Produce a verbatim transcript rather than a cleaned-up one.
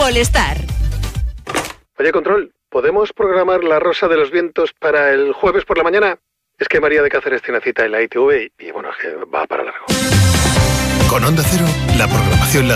Polestar. Oye, Control, ¿podemos programar la Rosa de los Vientos para el jueves por la mañana? Es que María de Cáceres tiene cita en la I T V y, y bueno, es que va para largo. Con Onda Cero, la programación la